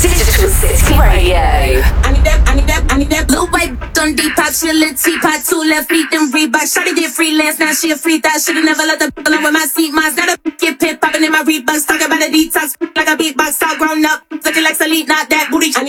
Digital City Radio. I need that blue white on Depop. She a little teapot, 2 left feet, then Reebok. Shawty did freelance, now she a free thought. Should've never let the alone with my seat moms. Now the get pit popping in my Reeboks. Talking about a detox like a beatbox. All grown up, looking like Salute, not that booty.